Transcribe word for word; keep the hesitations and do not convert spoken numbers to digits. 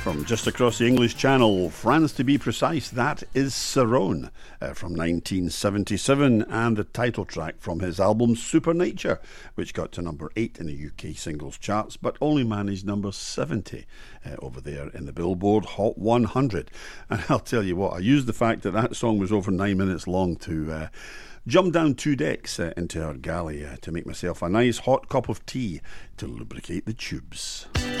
From just across the English Channel, France to be precise, that is Cerrone uh, from nineteen seventy-seven, and the title track from his album Supernature, which got to number eight in the U K singles charts, but only managed number seventy uh, over there in the Billboard Hot one hundred. And I'll tell you what, I used the fact that that song was over nine minutes long to uh, jump down two decks uh, into our galley uh, to make myself a nice hot cup of tea to lubricate the tubes.